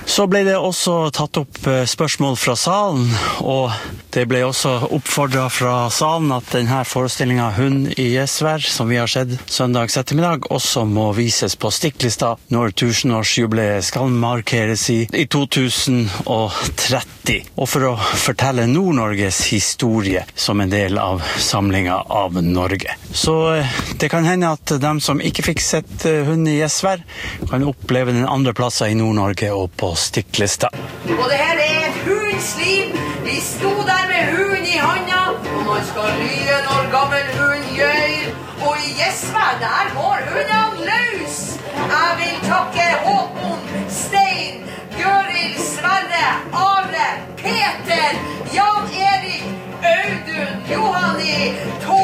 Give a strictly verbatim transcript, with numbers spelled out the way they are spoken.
Så ble det også tatt opp spørsmål fra salen, og det ble også oppfordret fra salen at denne forestillingen Hund i Gjesvær, som vi har sett søndags ettermiddag, også må vises på Stikklista når tusenårsjubileet skal markeres i, i to tusen og tretti, og for å fortelle Nord-Norges historie som en del av samlingen av Norge. Så det kan hende at de som ikke fikk sett Hund i Gjesvær kan oppleve den andre plassen i Nord-Norge og på Stikklista. Og det her er et hunds liv. Vi sto der med hunden i handa, og man skal lye når gammel hund gjør. Og i Gjesvær, der går hundene løs. Jeg vil takke Håkon, Stein, Gøril, Sverre, Are, Peter, Jan Erik, Audun, Johani, Tor